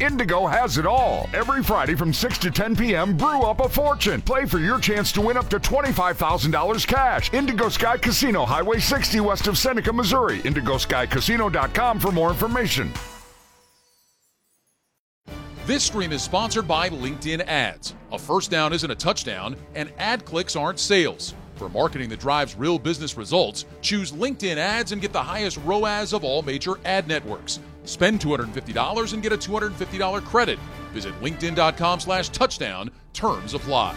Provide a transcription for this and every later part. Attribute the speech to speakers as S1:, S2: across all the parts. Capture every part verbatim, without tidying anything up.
S1: Indigo has it all. Every Friday from six to ten p.m., brew up a fortune. Play for your chance to win up to twenty-five thousand dollars cash. Indigo Sky Casino, Highway sixty west of Seneca, Missouri. indigo sky casino dot com for more information.
S2: This stream is sponsored by LinkedIn Ads. A first down isn't a touchdown, and ad clicks aren't sales. For marketing that drives real business results, choose LinkedIn Ads and get the highest R O A S of all major ad networks. Spend two hundred fifty dollars and get a two hundred fifty dollars credit. Visit linkedin.com slash touchdown. Terms apply.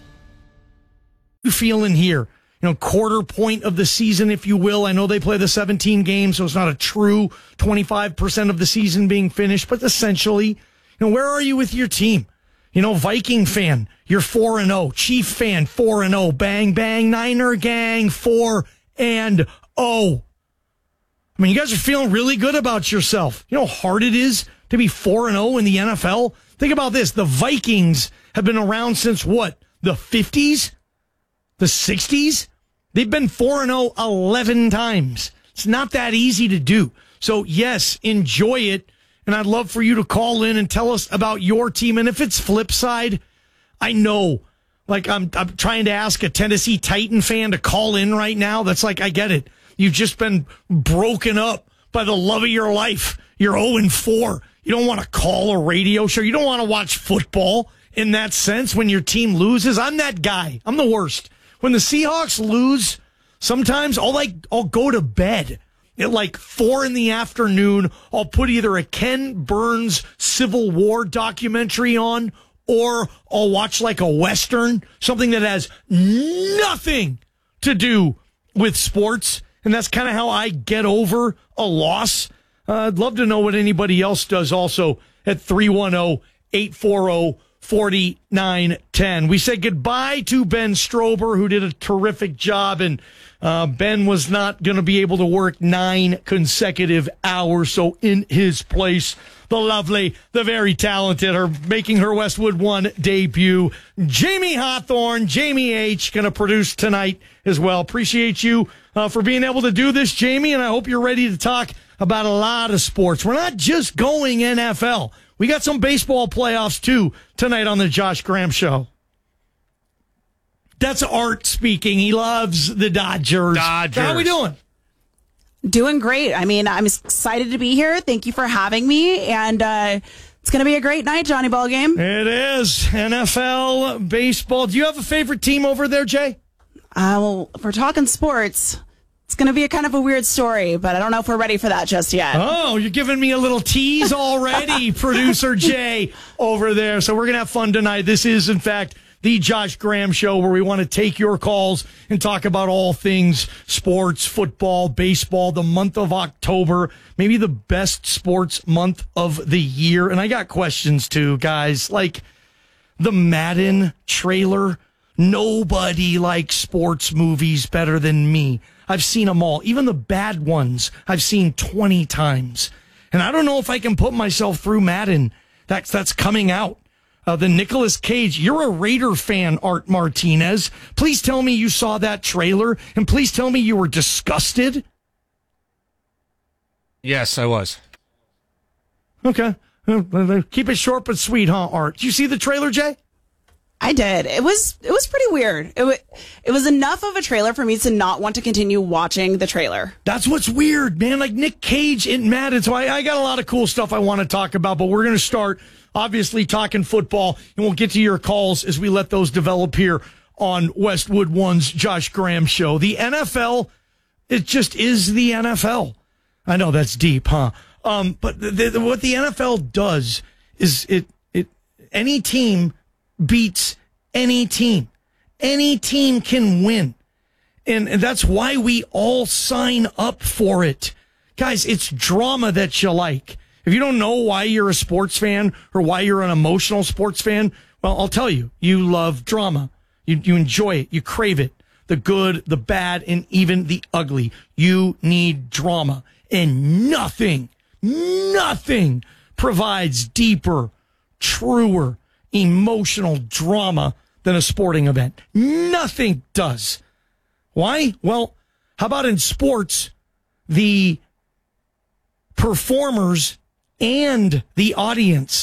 S3: You feeling here? You know, quarter point of the season, if you will. I know they play the seventeen games, so it's not a true twenty-five percent of the season being finished, but essentially, you know, where are you with your team? You know, Viking fan, you're four and oh. Chief fan, four and oh. Bang, bang, Niner gang, four and oh. I mean, you guys are feeling really good about yourself. You know how hard it is to be four and oh in the N F L? Think about this. The Vikings have been around since what? The fifties? The sixties? They've been four and oh eleven times. It's not that easy to do. So, yes, enjoy it. And I'd love for you to call in and tell us about your team. And if it's flip side, I know, like I'm, I'm trying to ask a Tennessee Titan fan to call in right now. That's like, I get it. You've just been broken up by the love of your life. You're oh and four. You don't want to call a radio show. You don't want to watch football in that sense when your team loses. I'm that guy. I'm the worst. When the Seahawks lose, sometimes I'll like, I'll go to bed. At like four in the afternoon, I'll put either a Ken Burns Civil War documentary on, or I'll watch like a Western, something that has nothing to do with sports. And that's kind of how I get over a loss. Uh, I'd love to know what anybody else does also at three one zero, eight four zero, four nine one zero. We said goodbye to Ben Strober, who did a terrific job, and uh, Ben was not going to be able to work nine consecutive hours. So in his place, the lovely, the very talented, her making her Westwood One debut, Jamie Hawthorne, Jamie H, going to produce tonight as well. Appreciate you uh, for being able to do this, Jamie, and I hope you're ready to talk about a lot of sports. We're not just going N F L. We got some baseball playoffs, too, tonight on the Josh Graham Show. That's Art speaking. He loves the Dodgers.
S4: Dodgers.
S3: How are we doing?
S5: Doing great. I mean, I'm excited to be here. Thank you for having me. And uh, it's going to be a great night, Johnny Ballgame.
S3: It is. N F L, baseball. Do you have a favorite team over there, Jay?
S5: Uh, well, if we're talking sports, it's going to be a kind of a weird story, but I don't know if we're ready for that just yet.
S3: Oh, you're giving me a little tease already, Producer Jay over there. So we're going to have fun tonight. This is, in fact, the Josh Graham Show, where we want to take your calls and talk about all things sports, football, baseball, the month of October, maybe the best sports month of the year. And I got questions too, guys, like the Madden trailer. Nobody likes sports movies better than me. I've seen them all. Even the bad ones I've seen twenty times. And I don't know if I can put myself through Madden. That's, that's coming out. Uh, the Nicolas Cage. You're a Raider fan, Art Martinez. Please tell me you saw that trailer, and please tell me you were disgusted.
S4: Yes, I was.
S3: Okay. Keep it short but sweet, huh, Art? Did you see the trailer, Jay?
S5: I did. It was it was pretty weird. It was, it was enough of a trailer for me to not want to continue watching the trailer.
S3: That's what's weird, man. Like Nick Cage in Madden. So I, I got a lot of cool stuff I want to talk about, but we're going to start, obviously, talking football, and we'll get to your calls as we let those develop here on Westwood One's Josh Graham Show. The N F L, it just is the N F L. I know that's deep, huh? Um, but the, the, what the N F L does is it it any team beats any team. Any team can win. And, and that's why we all sign up for it. Guys, it's drama that you like. If you don't know why you're a sports fan or why you're an emotional sports fan, well, I'll tell you, you love drama. You, you enjoy it. You crave it. The good, the bad, and even the ugly. You need drama. And nothing, nothing provides deeper, truer, emotional drama than a sporting event. Nothing does. Why? Well, how about in sports, the performers and the audience